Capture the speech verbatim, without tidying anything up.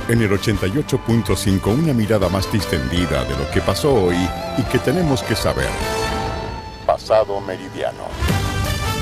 En el ochenta y ocho punto cinco, una mirada más distendida de lo que pasó hoy y que tenemos que saber. Pasado Meridiano.